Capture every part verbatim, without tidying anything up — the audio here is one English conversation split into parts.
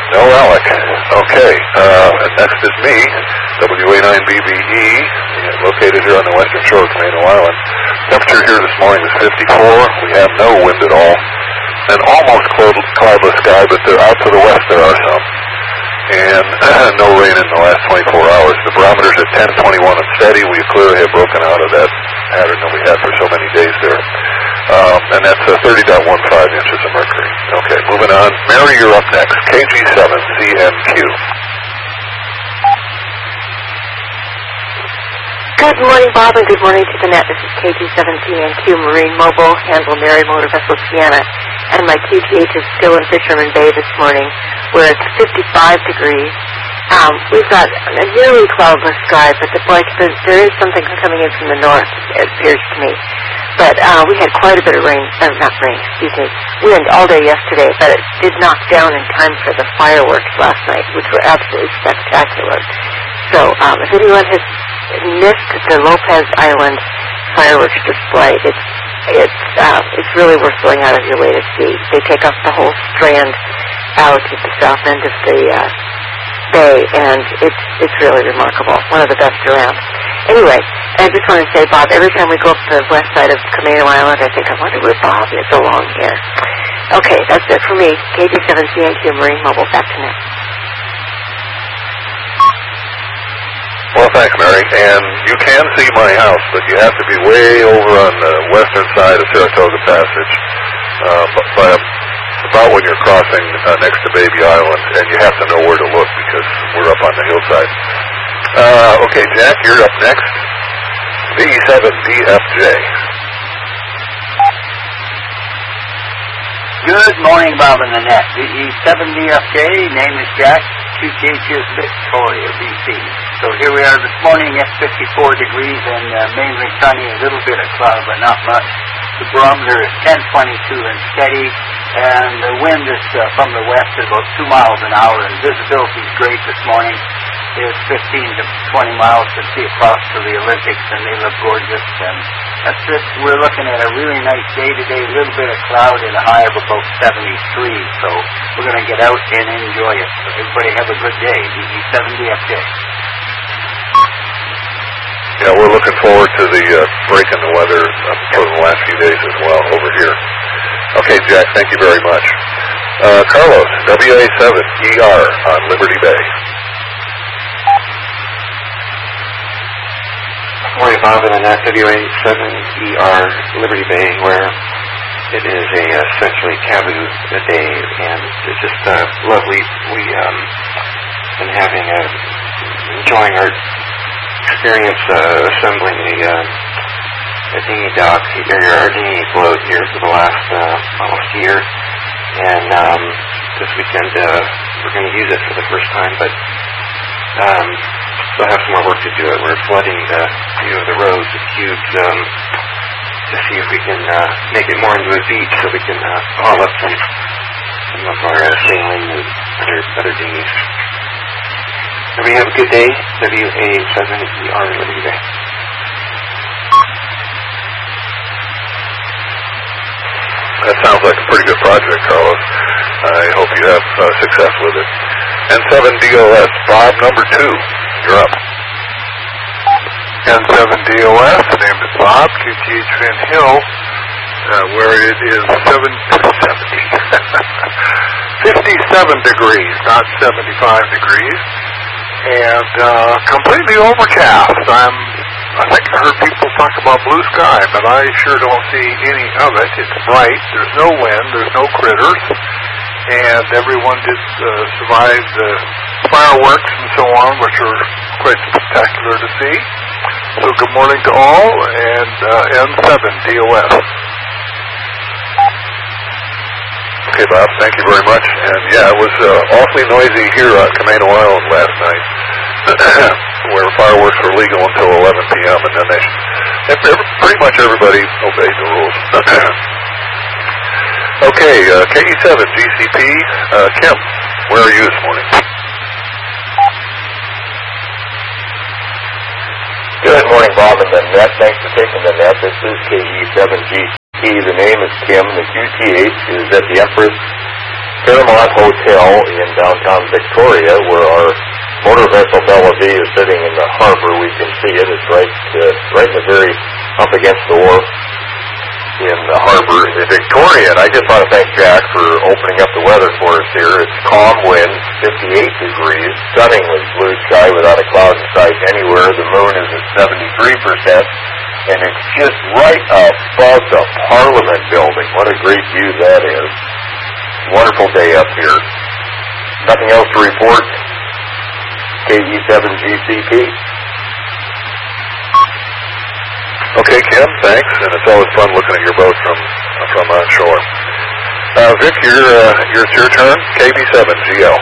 No Alec. Okay. Uh, next is me, W A nine B B E, located here on the western shore of Camano Island. Temperature here this morning is fifty-four. We have no wind at all. An almost cloudless sky, but there, out to the west there are some. And uh, no rain in the last twenty-four hours. The barometer's at ten twenty-one and steady. We clearly have broken out of that pattern that we had for so many days there. Um, and that's uh, thirty point one five inches of mercury. Okay, moving on. Mary, you're up next. K G seven C M Q. Good morning, Bob, and good morning to the net. This is K G seven C M Q Marine Mobile, handle Mary Motor Vessel Sienna. And my Q T H is still in Fisherman Bay this morning, where it's fifty-five degrees. Um, we've got a nearly cloudless sky, but the, like, the, there is something coming in from the north, it appears to me. But uh, we had quite a bit of rain, uh, not rain, excuse me, wind all day yesterday, but it did knock down in time for the fireworks last night, which were absolutely spectacular. So um, if anyone has missed the Lopez Island fireworks display, it's it's uh, it's really worth going out of your way to see. They take off the whole strand out at the south end of the uh, bay, and it's it's really remarkable. One of the best around. Anyway, I just want to say, Bob, every time we go up the west side of Camano Island, I think, I wonder where Bob is along here. Okay, that's it for me. K G seven C N Q Marine Mobile, back to net. Well, thanks, Mary. And you can see my house, but you have to be way over on the western side of Saratoga Passage, uh, by about when you're crossing uh, next to Baby Island, and you have to know where to look because we're up on the hillside. Uh, okay, Jack, you're up next. V seven D F J. Good morning, Bob and the net. V seven D F J, name is Jack. Q T H is Victoria, B C. So here we are this morning at fifty-four degrees and uh, mainly sunny, a little bit of cloud, but not much. The barometer is ten twenty-two and steady, and the wind is uh, from the west at about two miles an hour, and visibility is great this morning. It's fifteen to twenty miles to see across to the Olympics, and they look gorgeous. And that's it. We're looking at a really nice day today, a little bit of cloud and a high of about seventy-three. So we're going to get out and enjoy it. So everybody have a good day. V seven D F J. Yeah, we're looking forward to the uh, break in the weather uh, for the last few days as well over here. Okay, Jack, thank you very much. Uh, Carlos, W A seven E R on Liberty Bay. Good morning, Bob, and at W A seven E R Liberty Bay, where it is a essentially taboo a day, and it's just uh, lovely. We um been having a enjoying our experience uh, assembling a uh, a dinghy dock here, our dinghy float here for the last uh, almost year, and um, this weekend uh, we're going to use it for the first time, but um, still have some more work to do. It we're flooding the few of the rows of cubes um, to see if we can uh, make it more into a beach, so we can uh, haul up some some of our uh, sailing and other other dinghies. Everybody have a good day. W A seven E R Liberty Bay. That sounds like a pretty good project, Carlos. I hope you have uh, success with it. N seven D O S, Bob, number two. You're up. N seven D O S, named Bob, Q T H Van Hill, uh, where it is seven, seventy, fifty-seven degrees, not seventy-five degrees, and uh, completely overcast. I'm, I think I heard people talk about blue sky, but I sure don't see any of it. It's bright, there's no wind, there's no critters, and everyone did uh, survive the fireworks and so on, which are quite spectacular to see. So good morning to all, and uh, N seven D O S. Okay, Bob, thank you very much. And yeah, it was uh, awfully noisy here on Camano Island last night, where fireworks were legal until eleven p.m., and then they, they pretty much everybody obeyed the rules. Okay, uh, K E seven G C P, uh, Kim, where are you this morning? Good morning, Bob and the net. Thanks for taking the net. This is K E seven G C P. The name is Kim. The Q T H is at the Empress Fairmont Hotel in downtown Victoria, where our motor vessel Bella V is sitting in the harbor. We can see it. It's right, uh, right in the very up against the wharf in the harbor in Victoria. And I just want to thank Jack for opening up the weather for us here. It's calm winds, fifty-eight degrees, stunningly blue sky without a cloud in sight anywhere. The moon is at seventy-three percent, and it's just right above the Parliament building. What a great view that is. Wonderful day up here. Nothing else to report. K E seven G C P. Okay, Kim, thanks, and it's always fun looking at your boat from from onshore. Uh, Vic, you're, uh, you're, it's your turn. K B seven G L.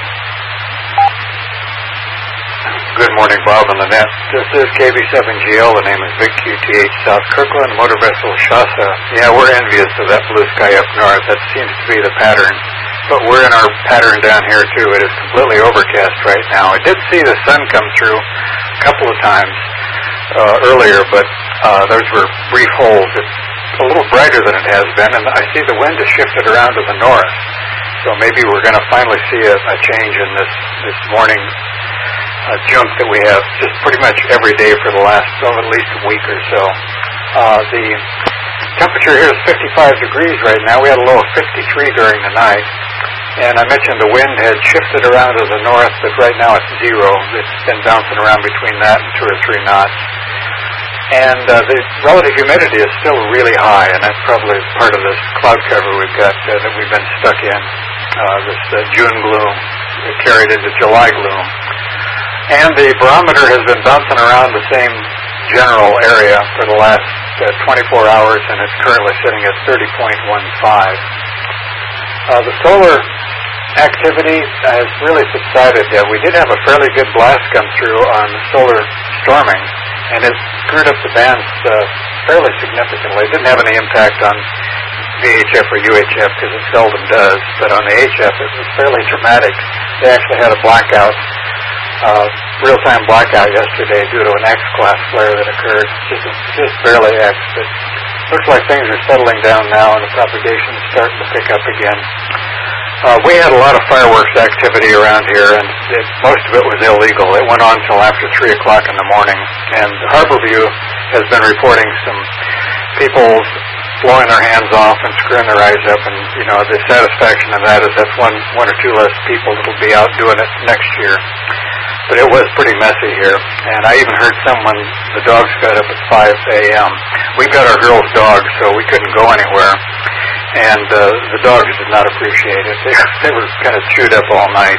Good morning, Bob and Lynette. This is K B seven G L. The name is Vic Q T H South Kirkland, motor vessel Shasta. Yeah, we're envious of that blue sky up north. That seems to be the pattern. But we're in our pattern down here, too. It is completely overcast right now. I did see the sun come through a couple of times uh, earlier, but uh, those were brief holes. It's a little brighter than it has been, and I see the wind has shifted around to the north. So maybe we're going to finally see a, a change in this, this morning uh, junk that we have just pretty much every day for the last, oh, at least a week or so. Uh, the temperature here is fifty-five degrees right now. We had a low of fifty-three during the night. And I mentioned the wind had shifted around to the north, but right now it's zero. It's been bouncing around between that and two or three knots. And uh, the relative humidity is still really high, and that's probably part of this cloud cover we've got uh, that we've been stuck in, uh, this uh, June gloom carried into July gloom. And the barometer has been bouncing around the same general area for the last uh, twenty-four hours, and it's currently sitting at thirty point one five. Uh, the solar activity has really subsided. Uh, we did have a fairly good blast come through on solar storming, and it screwed up the bands uh, fairly significantly. It didn't have any impact on V H F or U H F because it seldom does, but on the H F it was fairly dramatic. They actually had a blackout, uh, real-time blackout yesterday due to an X-class flare that occurred, just, just barely X, but looks like things are settling down now and the propagation is starting to pick up again. Uh, we had a lot of fireworks activity around here, and it, most of it was illegal. It went on until after three o'clock in the morning, and Harborview has been reporting some people blowing their hands off and screwing their eyes up, and, you know, the satisfaction of that is that's one, one or two less people that will be out doing it next year. But it was pretty messy here, and I even heard someone, the dogs got up at five a.m. We got our girls' dogs, so we couldn't go anywhere, and uh, the dogs did not appreciate it. They, they were kind of chewed up all night.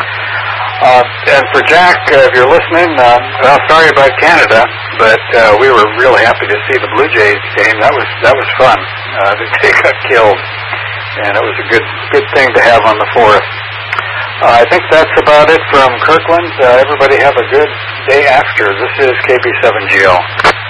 Uh, and for Jack, uh, if you're listening, uh, well, sorry about Canada, but uh, we were really happy to see the Blue Jays game. That was that was fun. Uh, they got killed, and it was a good good thing to have on the fourth. Uh, I think that's about it from Kirkland. Uh, everybody have a good day after. This is K B seven G L.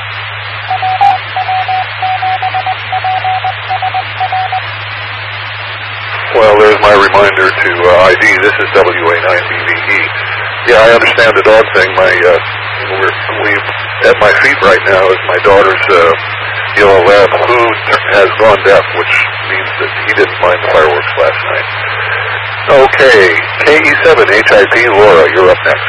Well, there's my reminder to uh, I D. This is W A nine B V E. Yeah, I understand the dog thing. My uh, we're, we at my feet right now is my daughter's uh, yellow lab who has gone deaf, which means that he didn't mind the fireworks last night. Okay, K E seven H I P, Laura, you're up next.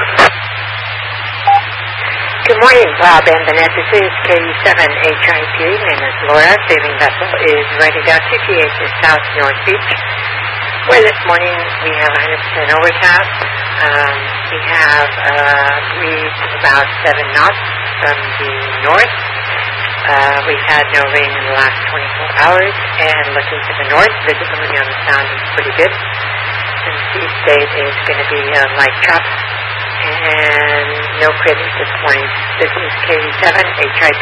Good morning, Bob and Annette. This is K E seven H I P. My name is Laura. Sailing vessel is ready down to T H S South North Beach, where this morning we have one hundred percent overcast. Um, we have a breeze about seven knots from the north. Uh, we've had no rain in the last twenty-four hours, and looking to the north, visibility on the sound is pretty good. And sea state is going to be uh, light chop, and no critters this morning. This is K E seven H I P.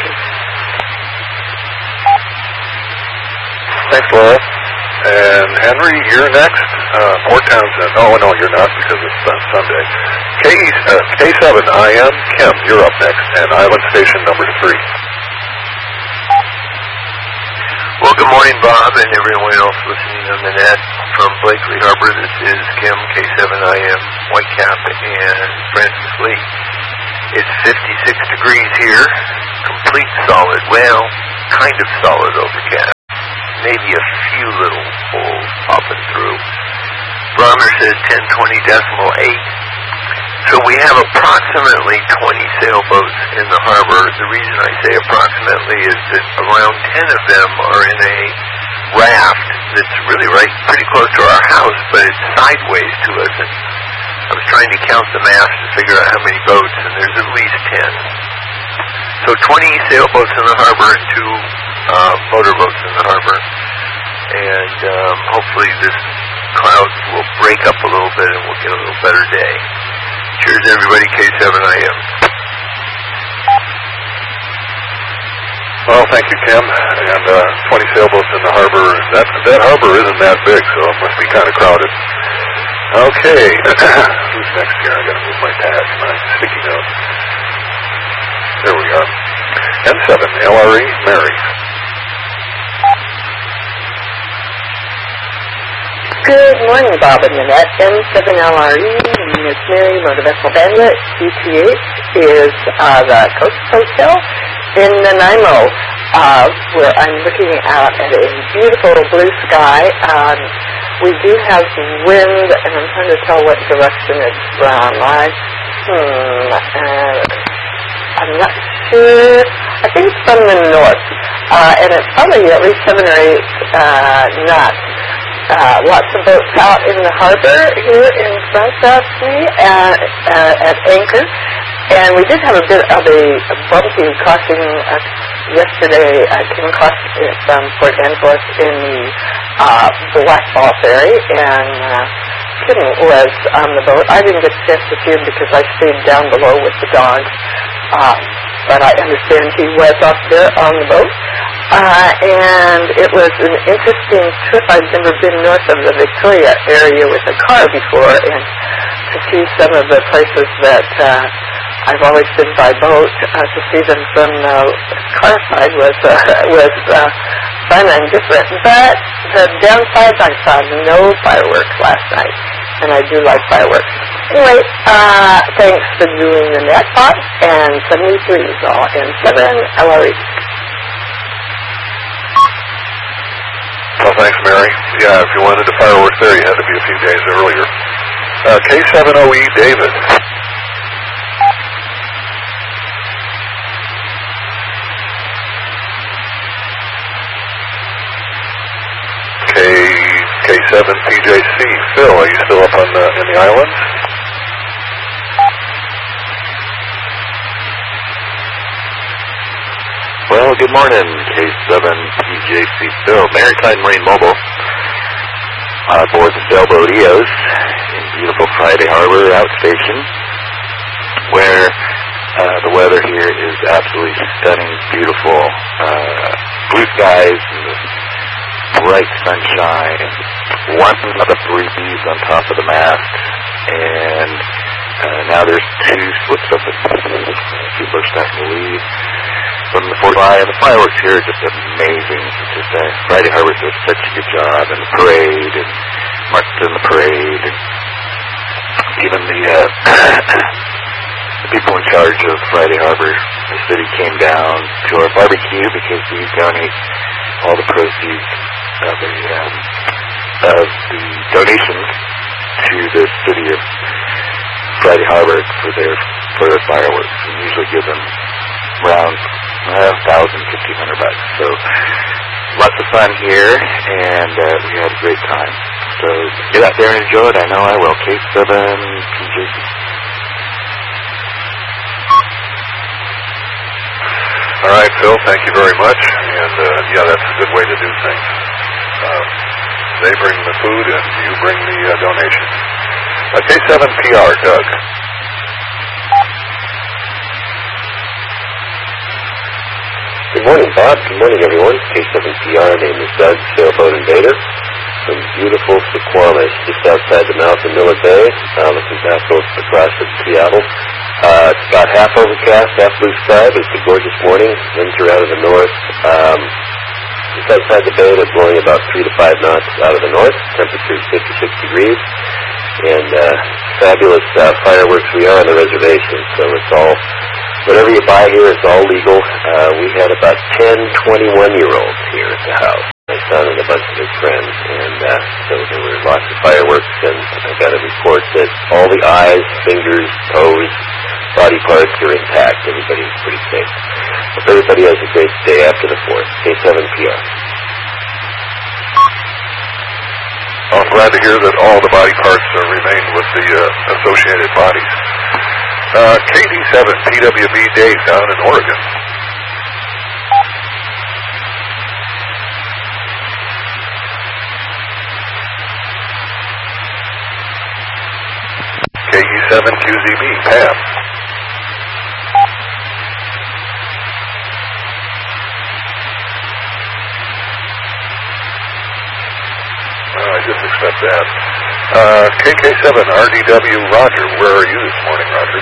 Thanks, Laura. And Henry, you're next. Uh, Port Townsend. Oh, no, you're not because it's uh, Sunday. K seven I M, Kim, you're up next, and Island Station number three. Well, good morning, Bob, and everyone else listening on the net. From Blakely Harbor, this is Kim, K seven I M, Whitecap, and Francis Lee. It's fifty-six degrees here, complete solid, well, kind of solid overcast. Maybe a few little holes popping through. timer says ten twenty decimal eight. So we have approximately twenty sailboats in the harbor. The reason I say approximately is that around ten of them are in a raft that's really right pretty close to our house, but it's sideways to us. And I was trying to count the masts to figure out how many boats, and there's at least ten. So twenty sailboats in the harbor and two uh, motorboats in the harbor. And um, hopefully this cloud will break up a little bit and we'll get a little better day. Cheers, everybody. K seven I M. Well, thank you, Kim. And uh, twenty sailboats in the harbor. That that harbor isn't that big, so it must be kind of crowded. Okay. Who's next here? I got to move my pad, my sticky note. There we are. N seven, L R E, Mary. Good morning, Bob and Nanette. N seven L R E, Miss Mary, Motor Vessel Bandit. Q T H is uh, the Coast Hotel in Nanaimo, uh, where I'm looking out at a beautiful blue sky. Um, we do have wind, and I'm trying to tell what direction it's from. I, hmm, uh, I'm not sure. I think it's from the north, uh, and it's probably at least seven or eight uh, knots. Uh, lots of boats out in the harbor here in front of me at, uh, at anchor. And we did have a bit of a, a bumpy crossing uh, yesterday. I came across it from Port Angeles in the uh, Blackball Ferry, and uh, Kim was on the boat. I didn't get a chance to see him because I stayed down below with the dogs. Uh, but I understand he was up there on the boat. Uh, and it was an interesting trip. I've never been north of the Victoria area with a car before, and to see some of the places that uh, I've always been by boat, uh, to see them from the car side was uh, was uh, fun and different. But the downside, I saw no fireworks last night, and I do like fireworks. Anyway, uh, thanks for doing the net pod, and seventy-three is all in seven L R E. Well, thanks, Mary. Yeah, if you wanted the fireworks there, you had to be a few days earlier. Uh, K seven O E, David. K K seven P J C, Phil, are you still up on the, in the islands? Well, good morning, K seven P J C Phil, Maritime Marine Mobile, uh, aboard the sailboat E O S in beautiful Friday Harbor outstation, where uh, the weather here is absolutely stunning, beautiful, uh, blue skies, bright sunshine, one of the breeze on top of the mast, and uh, now there's two slips up and people are starting to leave from the Fort Lie, and the fireworks here are just amazing. It's just, uh, Friday Harbor does such a good job, and the parade, and Mark's in the parade, and even the, uh, the people in charge of Friday Harbor, the city came down to our barbecue because we donate all the proceeds of the, um, of the donations to the city of Friday Harbor for their, for their fireworks. We usually give them around a thousand, fifteen hundred bucks. So lots of fun here, and uh, we had a great time. So get out there and enjoy it. I know I will. K seven P J C. All right, Phil, thank you very much. And uh, yeah, that's a good way to do things. Uh, they bring the food, and you bring the uh, donation. Uh, K seven P R, Doug. Good morning, Bob. Good morning, everyone. K seven P R, name is Doug, sailboat invader from beautiful Suquamish, just outside the mouth of Miller Bay, uh, looking back across at Seattle. Uh, it's about half overcast, half blue sky, but it's a gorgeous morning. Winds are out of the north. Um, just outside the bay, they're blowing about three to five knots out of the north. Temperature is fifty-six degrees. And uh, fabulous uh, fireworks. We are on the reservation, so it's all... Whatever you buy here, it's all legal. Uh, we had about ten twenty-one-year-olds here at the house. My son and a bunch of his friends. And uh, so there were lots of fireworks. And I eyes, fingers, toes, body parts are intact. Everybody's pretty safe. Hope everybody has a great day after the fourth. K seven P R. I'm glad to hear that all the body parts uh, remain with the uh, associated bodies. Uh, K D seven P W B Dave down in Oregon. K E seven Q Z B Pam. I just expect that. Uh, K K seven R D W Roger, where are you this morning, Roger?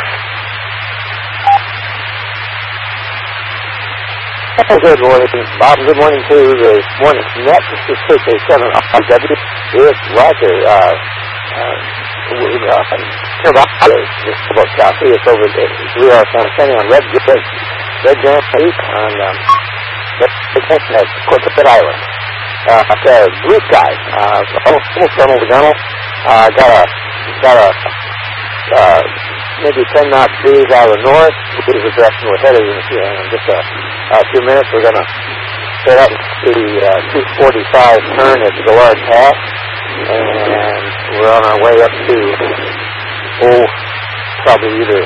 Good morning, Bob. Good morning to the morning net. This is K K seven R D W. It's Roger. Uh, uh, we, uh, care about this about coffee. It's over there. We are standing on Red Red Red Grant Creek on um, at Corporate Island. Uh, it's a blue sky, uh, almost, almost done over Gunnel. Uh, got a, got a, uh, maybe ten knot breeze out of the north, which is the direction we're headed in, in just a, a few minutes. We're gonna set up the, uh, two forty-five turn at the Gillard Pass, and we're on our way up to, oh, probably either,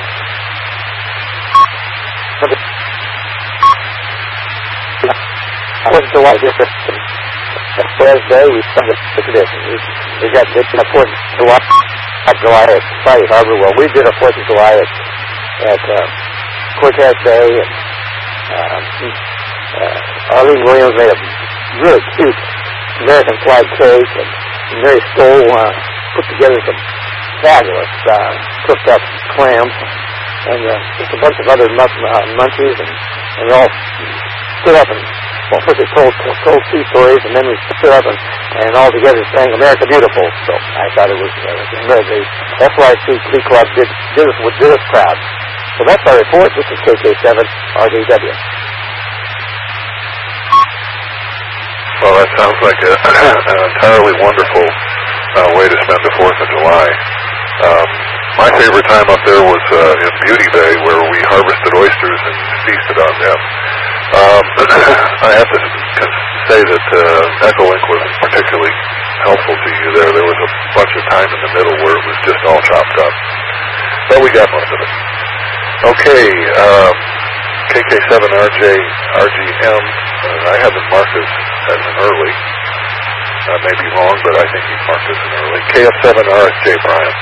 what's the white difference? Thursday, we found a tradition. We, we got we did a Fourth of July, July at Friday Harbor. Well, we did a Fourth of July at, at uh, Cortez Bay, and uh, uh, Arlene Williams made a really cute American flag cake, and Mary Stoll uh, put together some fabulous uh, cooked up clams, and uh, just a bunch of other mun- uh, munchies, and, and we all stood up and. Well, first they told, told two stories, and then we stood up and, and all together sang America Beautiful. So I thought it was, uh, they, that's why C Club did, did, us, did us proud. So that's our report. This is K K seven R D W. Well, that sounds like a, an entirely wonderful uh, way to spend the fourth of July. Um, my favorite time up there was uh, in Beauty Bay, where we harvested oysters and feasted on them. Um, I have to say that uh, Echolink was particularly helpful to you there. There was a bunch of time in the middle where it was just all chopped up. But we got most of it. Okay, um, K K seven R J R G M, uh, I have it marked as, as an early. I may be wrong, but I think he's marked as an early. K F seven R S J Brian.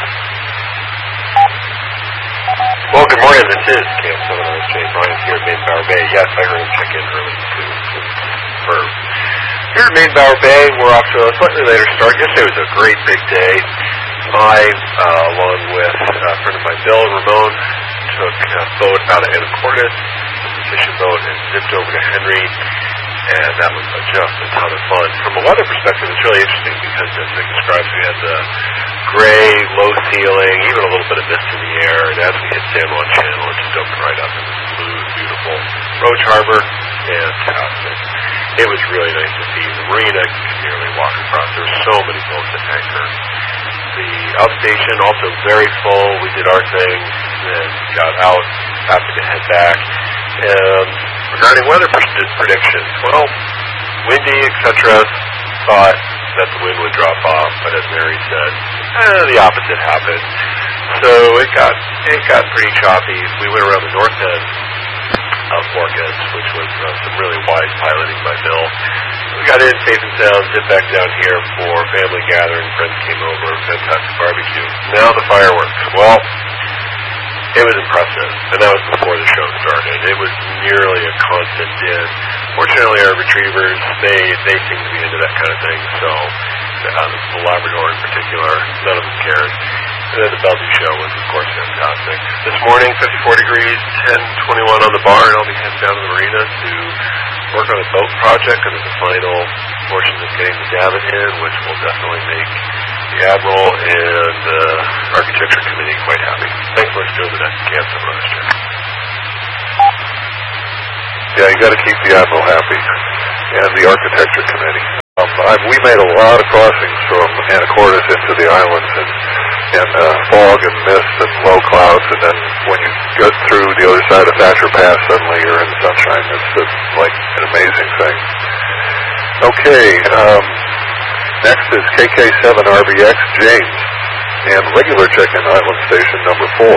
Well, good morning. This is K F seven R S J Brian here at Maine-Bower Bay. Yes, I heard him check in early to confirm. Here at Maine-Bower Bay, we're off to a slightly later start. Yesterday was a great big day. I, uh, along with a friend of mine, Bill and Ramon, took a boat out of Anacortes, a fishing boat, and zipped over to Henry. And that was just a ton of fun. From a weather perspective, it's really interesting because, as Nick describes, we had the gray, low ceiling, even a little bit of mist in the air, and as we hit San Juan Channel, it just opened right up in this blue, beautiful Roach Harbor. Fantastic. It was really nice to see. The marina, you could nearly walk across. There were so many boats at anchor. The outstation, also very full. We did our thing, and got out, happy to head back. And regarding weather predictions, well, windy, et cetera, thought that the wind would drop off, but as Mary said, eh, the opposite happened. So it got it got pretty choppy. We went around the north end of Orcas, which was uh, some really wise piloting by Bill. We got in safe and sound, zipped back down here for family gathering. Friends came over, fantastic barbecue. Now the fireworks. Well, it was impressive, and that was before the show started. It was nearly a constant din. Fortunately, our retrievers, they they seem to be into that kind of thing, so um, the Labrador in particular, none of them cared. And then the Bellevue show was, of course, fantastic. This morning, fifty-four degrees, ten twenty-one on the bar, and I'll be heading down to the marina to work on a boat project under the final portions of getting the davit in, which will definitely make the Admiral and the uh, Architecture Committee quite happy. Thanks for doing the next camp for last year. Yeah, you got to keep the Admiral happy, and the Architecture Committee. Um, I, we made a lot of crossings from Anacortes into the islands, and and uh, fog and mist and low clouds, and then when you get through the other side of Thatcher Pass, suddenly you're in sunshine. It's, it's like an amazing thing. Okay, um, next is K K seven R B X James, and regular check-in island station number four.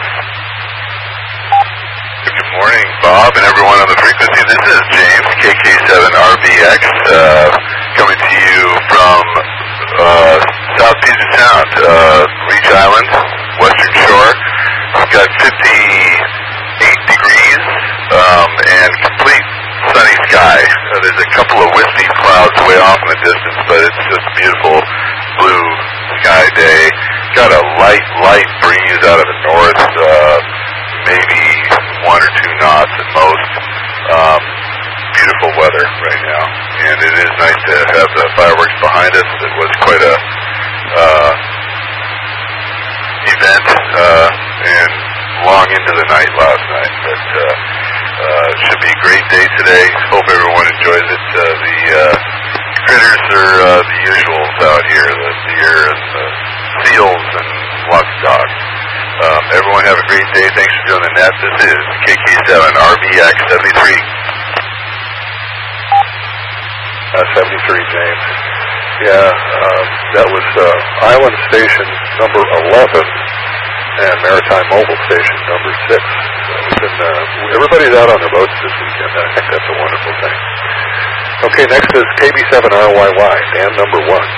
Good morning, Bob, and everyone on the frequency. This is James, K K seven R B X, uh, coming to you from uh, South Puget Sound, uh, Reach Island, Western Shore. We've got fifty-eight degrees um, and complete sunny sky. Uh, there's a couple of wispy clouds way off in the distance, but it's just a beautiful blue sky day. Got a light, light breeze out of the north, uh, maybe one or two knots at most. Um, beautiful weather right now, and it is nice to have the fireworks behind us. It was quite a uh, event, uh, and long into the night last night, but uh, uh, it should be a great day today. Hope everyone enjoys it. Uh, the uh, critters are uh, the usuals out here, the deer and the seals and lots of dogs. Um, everyone have a great day. Thanks for doing the net. This is K K seven R B X seventy-three. Uh, seventy-three, James. Yeah, uh, that was uh, Island Station number eleven and Maritime Mobile Station number six. So we've been, uh, everybody's out on their boats this weekend. I think that's a wonderful thing. Okay, next is K B seven R Y Y, Dan number one.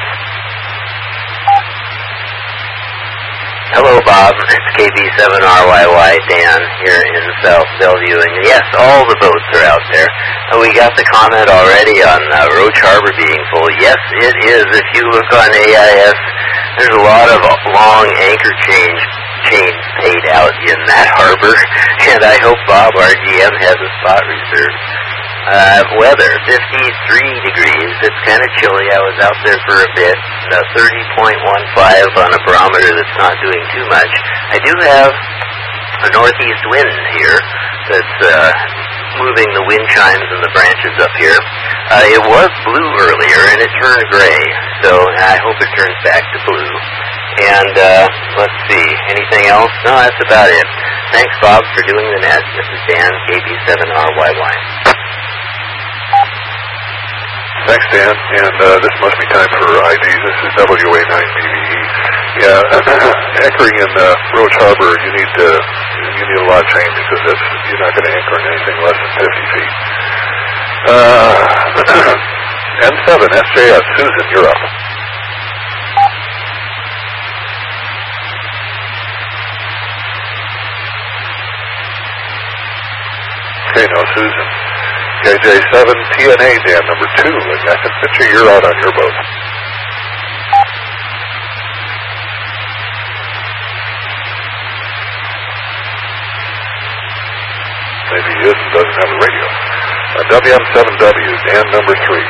Hello, Bob. It's K B seven R Y Y, Dan, here in South Bellevue. And yes, all the boats are out there. And we got the comment already on uh, Roach Harbor being full. Yes, it is. If you look on A I S, there's a lot of long anchor change chains paid out in that harbor. And I hope Bob, R G M, has a spot reserved. Uh, weather, fifty-three degrees. It's kind of chilly. I was out there for a bit. Uh, thirty point one five on a barometer that's not doing too much. I do have a northeast wind here that's uh, moving the wind chimes and the branches up here. Uh, it was blue earlier, and it turned gray. So I hope it turns back to blue. And uh, let's see, anything else? No, that's about it. Thanks, Bob, for doing the net. This is Dan, K B seven R Y Y. Thanks, Dan. And uh, this must be time for I Ds. This is W A nine B V E. Yeah, anchoring in uh, Roach Harbor, you need uh, you need a lot of chain because that's, you're not going to anchor in anything less than fifty feet. Uh, N seven, S J S, Susan, you're up. Okay, no Susan. K J seven, T N A, Dan, number two, and I can picture you're out on your boat. Maybe he is and doesn't have a radio. Uh, W M seven W, Dan, number three.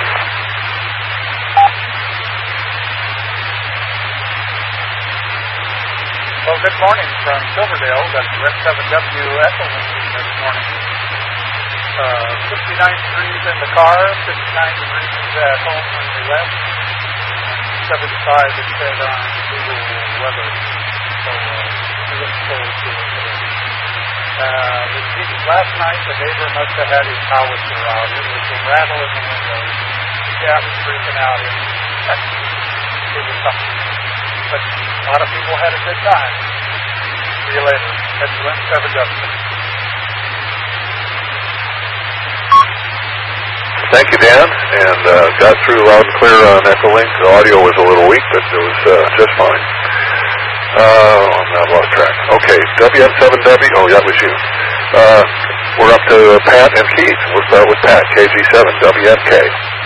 Well, good morning from Silverdale. That's Red seven W Echo this morning. Uh, fifty-nine degrees in the car, fifty-nine degrees at home when we left, and seventy-five it said on Google weather. So uh, we look forward to it today. Uh, the, last night the neighbor must have had his howitzer out. It was a rattle in the window. The cat was freaking out. It, it was something. But a lot of people had a good time. See you later. That's Red seven W. Thank you, Dan, and uh, got through loud and clear on Echolink. The audio was a little weak, but it was uh, just fine. Uh, I've lost track. Okay, W M seven W, oh, that was you. Uh, we're up to Pat and Keith. We'll start with Pat, K G seven, W M K.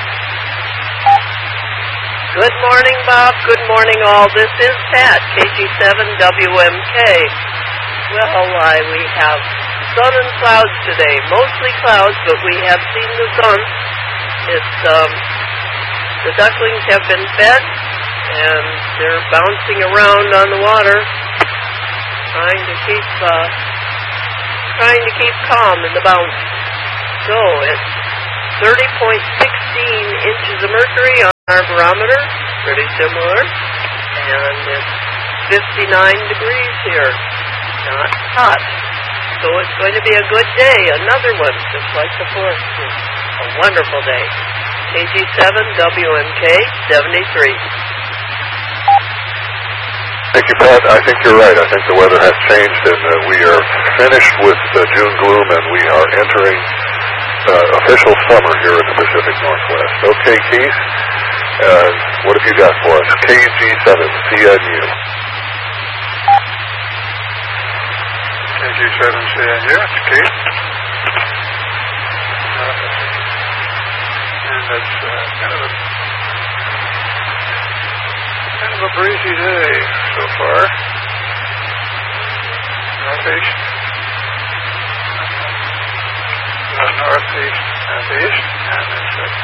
Good morning, Bob. Good morning, all. This is Pat, K G seven, W M K. Well, why, we have sun and clouds today. Mostly clouds, but we have seen the sun. It's, um, the ducklings have been fed, and they're bouncing around on the water, trying to keep, uh, trying to keep calm in the bounce. So, it's thirty point one six inches of mercury on our barometer, pretty similar, and it's fifty-nine degrees here. Not hot. So it's going to be a good day. Another one, just like the fourth. A wonderful day. K G seven W M K seventy-three. Thank you, Pat. I think you're right. I think the weather has changed, and uh, we are finished with uh, June gloom, and we are entering uh, official summer here in the Pacific Northwest. Okay, Keith, uh, what have you got for us? K G seven C N U. K G seven C N U, it's Keith. Uh, and it's uh, kind of a kind of a breezy day so far. Northeast, uh, northeast and east, and it's uh,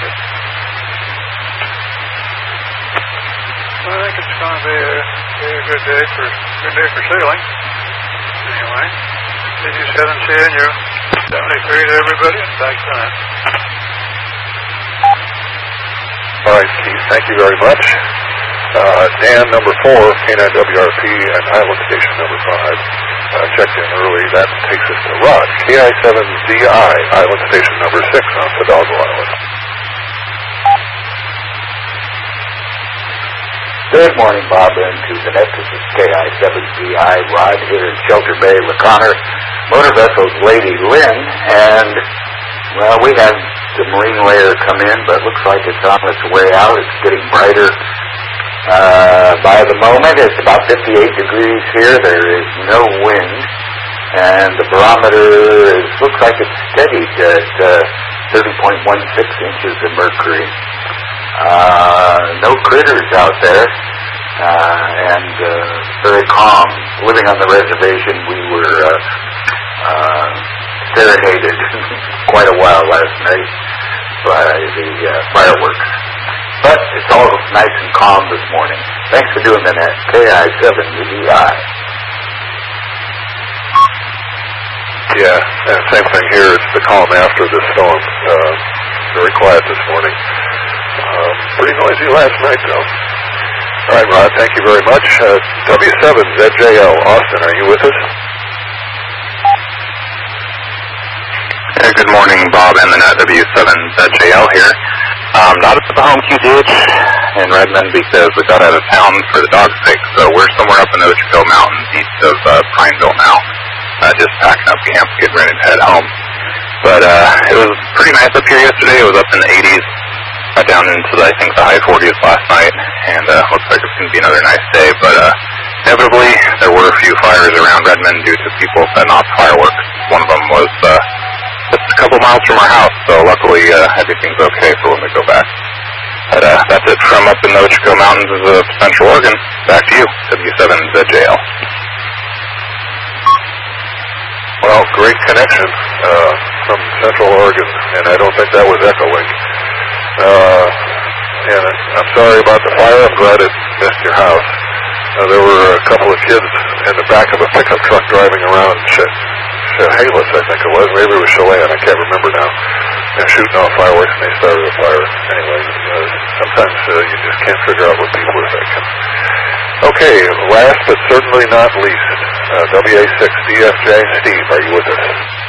well, I think it's going to be a, be a good day for good day for sailing. Anyway, K G seven C N U, seventy-three to everybody, and back time. All right, Keith, thank you very much. Uh, Dan, number four, K nine W R P, and Island Station number five. Uh, checked in early. That takes us to Rod, K I seven Z I, Island Station number six on Fidalgo Island. Good morning, Bob, and to the net. This is K I seven Z I, Rod here in Shelter Bay, LaConner. Motor vessel's Lady Lynn, and, well, we had the marine layer come in, but it looks like it's on its way out. It's getting brighter. Uh, by the moment, it's about fifty-eight degrees here. There is no wind, and the barometer is, looks like it's steadied at uh, thirty point one six inches of mercury. Uh, no critters out there, uh, and uh, very calm. Living on the reservation, we were uh, uh, serenaded quite a while last night by the uh, fireworks. But it's all nice and calm this morning. Thanks for doing the net. K I seven Z I. Yeah, and same thing here. It's the calm after the storm. Uh, very quiet this morning. Uh, pretty noisy last night, though. All right, Rod, thank you very much. Uh, W seven Z J L, Austin, are you with us? Hey, good morning, Bob and the net. W seven Z J L here. Um, not at the home Q T H in Redmond because we got out of town for the dog's sake, so we're somewhere up in the Ochoco Mountains east of uh, Prineville now. Uh, just packing up camp, getting ready to head home. But uh, it was pretty nice up here yesterday. It was up in the eighties, got down into the, I think the high forties last night, and uh, looks like it's going to be another nice day. But uh, inevitably, there were a few fires around Redmond due to people setting off fireworks. One of them was uh, just a couple miles from our house, so luckily uh, everything's okay for when we go back. But uh, that's it from up in the Ochoco Mountains of Central Oregon. Back to you, W seven Z J L. Well, great connection uh, from Central Oregon, and I don't think that was echoing. Uh, and I'm sorry about the fire. I'm glad it missed your house. Uh, there were a couple of kids in the back of a pickup truck driving around Ch- Chehalis, I think it was. Maybe it was Chelan, I can't remember now. And shooting off fireworks, and they started a fire. Anyway, uh, sometimes uh, you just can't figure out what people are thinking. Okay, last but certainly not least, uh, W A six D F J. Steve, are you with us?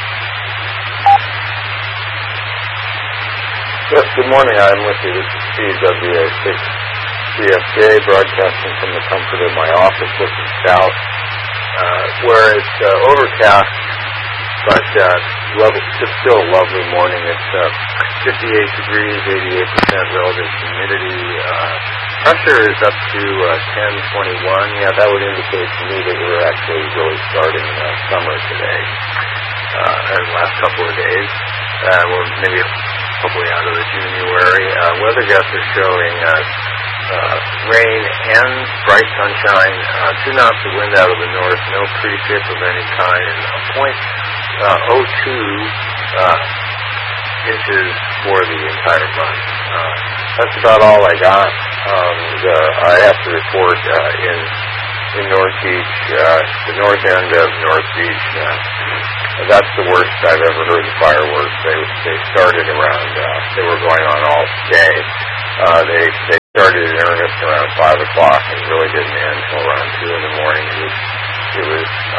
Yes, good morning. I'm with you. This is Steve, W A six D F J, broadcasting from the comfort of my office looking south, uh, where it's uh, overcast, but uh, level, it's still a lovely morning. It's uh, fifty-eight degrees, eighty-eight percent relative humidity. Uh, pressure is up to uh, ten twenty-one. Yeah, that would indicate to me that we're actually really starting uh, summer today, uh, and the last couple of days. Uh, we're maybe probably out of the January. Uh, weather guests are showing uh, uh, rain and bright sunshine, uh, two knots of wind out of the north, no precip of any kind, and a point uh, oh two uh, inches for the entire month. Uh, that's about all I got. Um, the, I have to report uh, in in North Beach, uh, the north end of North Beach. Uh, that's the worst I've ever heard of fireworks. They they started around. Uh, they were going on all day. Uh, they they started in earnest around five o'clock and really didn't end until around two in the morning.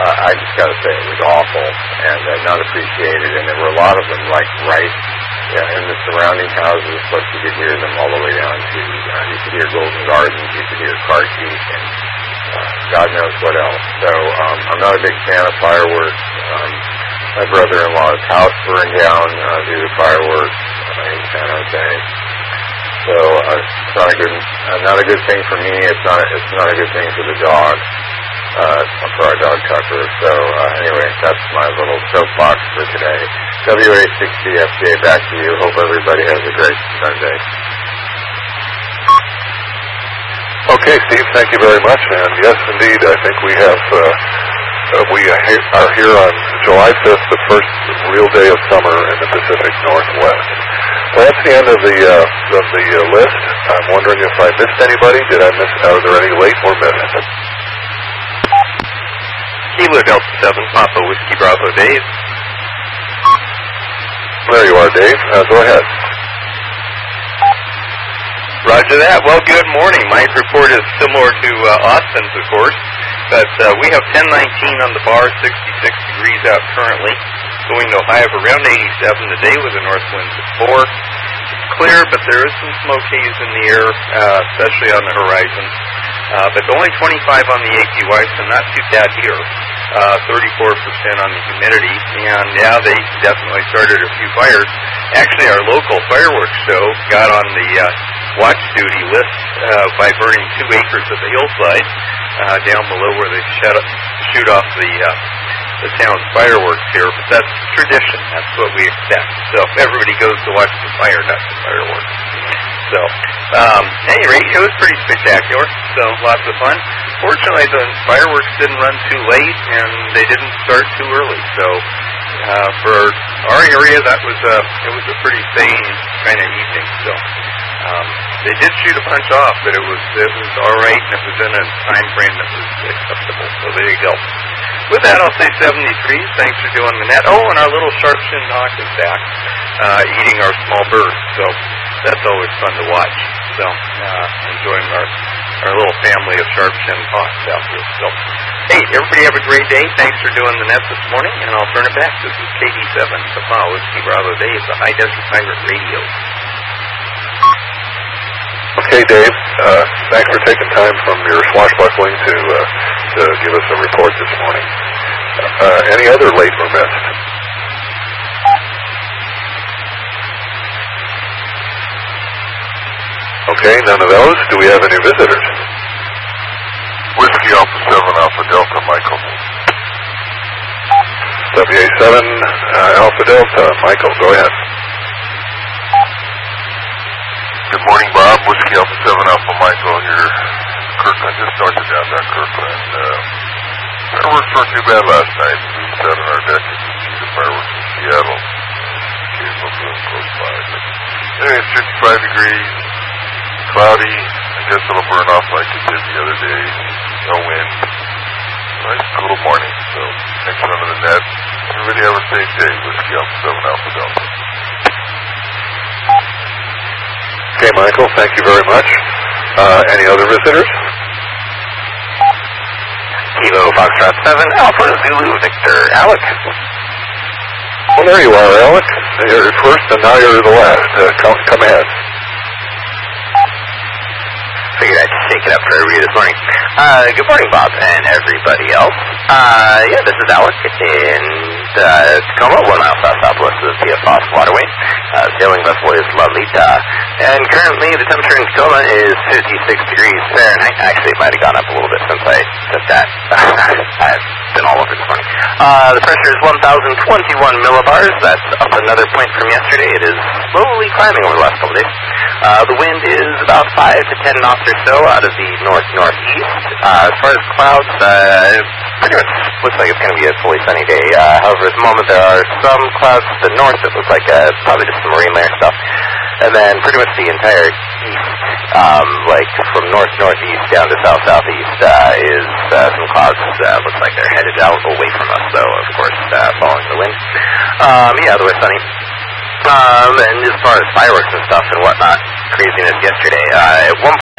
uh, I just got to say it was awful and uh, not appreciated. And there were a lot of them, like right uh, in the surrounding houses, but you could hear them all the way down to, uh, you could hear Golden Gardens, you could hear Carkeek, and uh, God knows what else. So um, I'm not a big fan of fireworks. Um, my brother-in-law's house burned down uh, due to fireworks uh, in San Jose. So uh, it's not a good, uh, not a good thing for me. It's not, it's not a good thing for the dog, uh, for our dog Tucker. So uh, anyway, that's my little soapbox for today. W A sixty F J, back to you. Hope everybody has a great Sunday. Okay, Steve, thank you very much. And yes, indeed, I think we have. Uh, Uh, we are here on July fifth, the first real day of summer in the Pacific Northwest. Well, that's the end of the uh, of the uh, list. I'm wondering if I missed anybody. Did I miss? Are there any late or missed? Kilo Delta seven, Papa Whiskey Bravo, Dave. There you are, Dave. Uh, go ahead. Roger that. Well, good morning. My report is similar to uh, Austin's, of course. But uh, we have ten nineteen on the bar, sixty-six degrees out currently, going to a high of around eighty-seven today with a north wind at four. It's clear, but there is some smoke haze in the air, uh, especially on the horizon. Uh, but only twenty-five on the A Q I, so not too bad here. Uh, thirty-four percent on the humidity, and yeah, they definitely started a few fires. Actually, our local fireworks show got on the uh, watch duty list uh, by burning two acres of the hillside uh, down below where they shut up, shoot off the uh, the town's fireworks here. But that's tradition. That's what we expect. So everybody goes to watch the fire, not the fireworks. So, um, at any rate, it was pretty spectacular. So lots of fun. Fortunately, the fireworks didn't run too late, and they didn't start too early. So, uh, for our area, that was a it was a pretty sane kind of evening. So, um, they did shoot a bunch off, but it was it was all right, and it was in a time frame that was acceptable. So there you go. With that, I'll say seventy-three. Thanks for doing the net. Oh, and our little sharp-shinned hawk is back, uh, eating our small birds. So that's always fun to watch. So uh, enjoying our our little family of sharp-shinned hawks out here. So hey, everybody have a great day. Thanks for doing the net this morning, and I'll turn it back. This is K D seven, Papa Whiskey Bravo Dave, the High Desert Pirate Radio. Okay, Dave. Uh, thanks for taking time from your swashbuckling to uh, to give us a report this morning. Uh, any other late or missed? Okay, none of those. Do we have any visitors? Whiskey Alpha seven Alpha Delta, Michael. W A seven uh, Alpha Delta, Michael, go ahead. Good morning, Bob. Whiskey Alpha seven Alpha Michael here. Kirkland, just north of downtown Kirkland. Uh, fireworks weren't too bad last night. We sat on our deck and see the fireworks in Seattle. Occasional bloom close by. But anyway, it's fifty-five degrees, cloudy. I guess it'll burn off like it did the other day. No wind. Nice cool morning. So thanks for running the net. Everybody have a safe day. Whiskey Alpha seven Alpha Delta. Okay, Michael, thank you very much. Uh, any other visitors? Kilo Foxtrot seven, Alpha Zulu Victor, Alec. Well, there you are, Alec. You're first, and now you're the last. Uh, come, come ahead. Figured I'd shake it up for everybody this morning. Uh, good morning, Bob, and everybody else. Uh, yeah, this is Alec in uh, Tacoma, one mile south southwest of the P F O S waterway. Uh, sailing vessel is Lalita, and currently the temperature in Tacoma is fifty-six degrees Fahrenheit. Actually, it might have gone up a little bit since I said that. I've been all over this morning. Uh, the pressure is one thousand twenty-one millibars. That's up another point from yesterday. It is slowly climbing over the last couple days. Uh, the wind is about five to ten knots or so out of the north-northeast. Uh, as far as clouds, uh, it pretty much looks like it's going to be a fully sunny day. Uh, however, at the moment there are some clouds to the north that look like uh, probably just some marine layer stuff. And then pretty much the entire east, um, like from north-northeast down to south-southeast, uh, is uh, some clouds. Uh, looks like they're headed out away from us, though, of course, uh, following the wind. Um, yeah, otherwise sunny. Um, and as far as fireworks and stuff and whatnot, craziness yesterday, uh, at one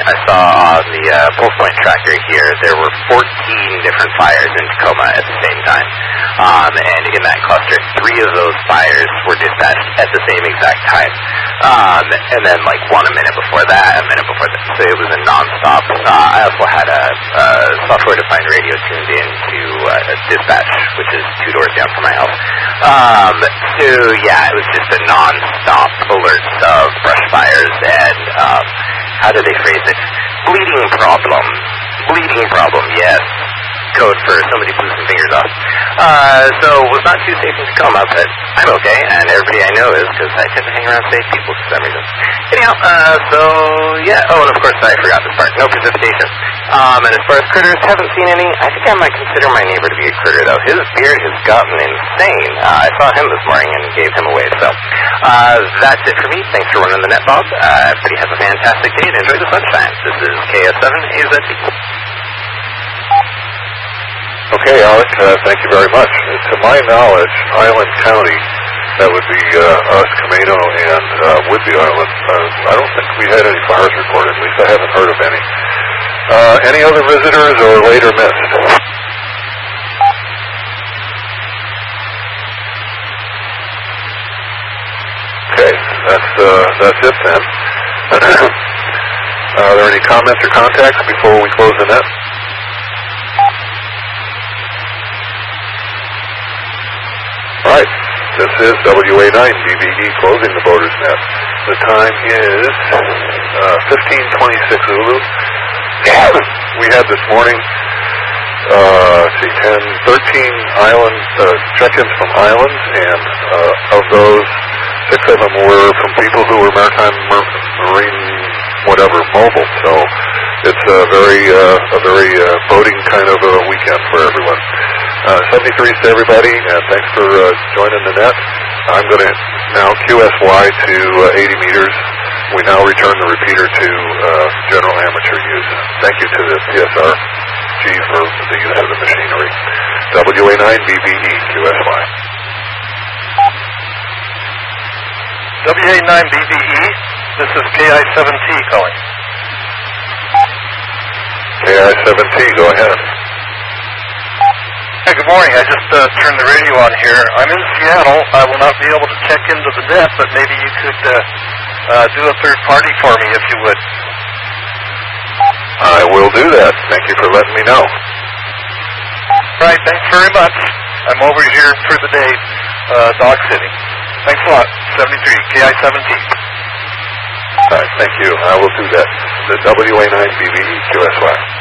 I saw on the uh, Pulse Point tracker here there were fourteen different fires in Tacoma at the same time. Um, and in that cluster, three of those fires were dispatched at the same exact time. Um, and then like one a minute before that, a minute before that. So it was a non-stop. Uh, I also had a, a software-defined radio tuned in to uh, dispatch, which is two doors down from my house. Um, so yeah, it was just a non-stop alerts of brush fires and um, how do they phrase it? Bleeding problem. Bleeding problem, yes. Code for somebody blew some fingers off. Uh, so it was not too safe in Tacoma, but I'm okay, and everybody I know is, because I tend to hang around safe people for some reason. Anyhow, uh, so, yeah, oh, and of course I forgot this part. No precipitation. Um, and as far as critters, haven't seen any. I think I might consider my neighbor to be a critter, though. His beard has gotten insane. Uh, I saw him this morning and gave him away, so. Uh, that's it for me. Thanks for running the net, Bob. Uh, everybody have a fantastic day and enjoy the sunshine. This is K S seven A Z T. Okay, Alec, uh, thank you very much. To my knowledge, Island County, that would be uh, us, Camino, and uh, Whidbey Island. Uh, I don't think we had any fires reported. At least I haven't heard of any. Uh, any other visitors or later missed? Okay, that's uh, that's it then. Are there any comments or contacts before we close the net? All right, this is W A nine B B E closing the Boaters Net. The time is uh, fifteen twenty-six Zulu. We had this morning, uh, let's see, ten, thirteen island uh, check-ins from islands, and uh, of those, six of them were from people who were maritime, marine, whatever, mobile. So it's a very, uh, a very uh, boating kind of a weekend for everyone. Uh, seventy-threes to everybody, and thanks for uh, joining the net. I'm going to now Q S Y to uh, eighty meters. We now return the repeater to uh, general amateur use. Thank you to the P S R G for the use of the machinery. W A nine B B E Q S Y. W A nine B B E, this is K I seven T calling. K I seven T, go ahead. Hey, good morning. I just uh, turned the radio on here. I'm in Seattle. I will not be able to check into the net, but maybe you could uh, uh, do a third party for me if you would. I will do that. Thank you for letting me know. Right, thanks very much. I'm over here for the day, uh, dog sitting. Thanks a lot. seventy-three, K I seven T. All right, thank you. I will do that. The W A nine B B E Q S Y.